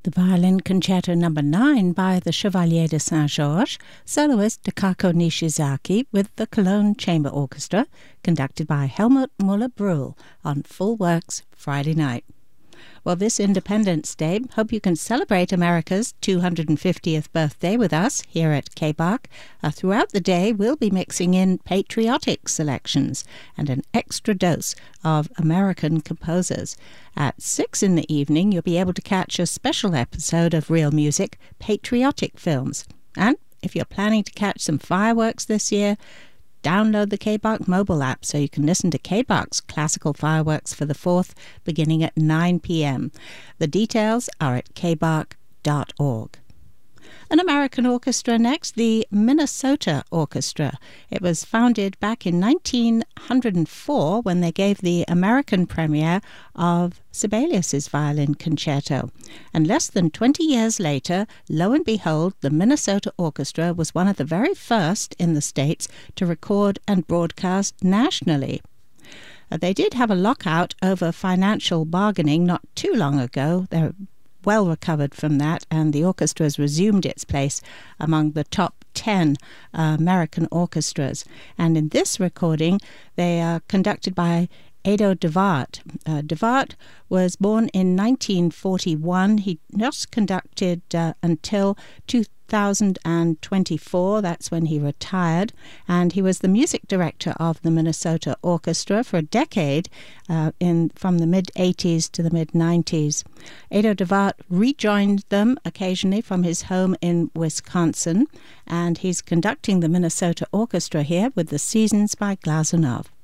The Violin Concerto No. 9 by the Chevalier de Saint-Georges, soloist Takako Nishizaki with the Cologne Chamber Orchestra, conducted by Helmut Müller-Brühl on Full Works Friday night. Well, this Independence Day, hope you can celebrate America's 250th birthday with us here at KBARC. Throughout the day, we'll be mixing in patriotic selections and an extra dose of American composers. At 6 in the evening, you'll be able to catch a special episode of Real Music, Patriotic Films. And if you're planning to catch some fireworks this year, download the KBARC mobile app so you can listen to KBARC's classical fireworks for the 4th beginning at 9 p.m. The details are at kbarc.org. An American orchestra next, the Minnesota Orchestra. It was founded back in 1904 when they gave the American premiere of Sibelius's Violin Concerto. And less than 20 years later, lo and behold, the Minnesota Orchestra was one of the very first in the States to record and broadcast nationally. They did have a lockout over financial bargaining not too long ago. They're well recovered from that, and the orchestra has resumed its place among the top 10 American orchestras. And in this recording, they are conducted by Edo de Waard. De Waard was born in 1941. He just conducted until 2024. That's when he retired. And he was the music director of the Minnesota Orchestra for a decade from the mid-80s to the mid-90s. Edo de Waard rejoined them occasionally from his home in Wisconsin, and he's conducting the Minnesota Orchestra here with The Seasons by Glazunov.